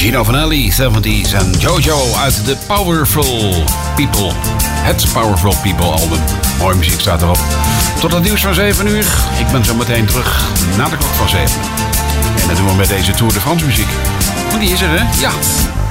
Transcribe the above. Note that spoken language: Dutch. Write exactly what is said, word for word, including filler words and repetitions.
Gino Vanelli, zeventig's en Jojo uit de Powerful People. Het Powerful People album. Mooie muziek staat erop. Tot het nieuws van zeven uur. Ik ben zo meteen terug na de klok van zeven. En dat doen we met deze Tour de France muziek. Want die is er, hè? Ja.